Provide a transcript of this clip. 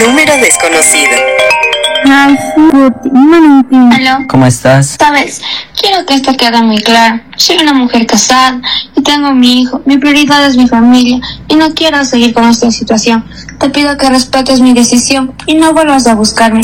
Número desconocido. Ay, sí, no lo entiendo. ¿Aló? ¿Cómo estás? Sabes, quiero que esto quede muy claro. Soy una mujer casada y tengo mi hijo. Mi prioridad es mi familia y no quiero seguir con esta situación. Te pido que respetes mi decisión y no vuelvas a buscarme.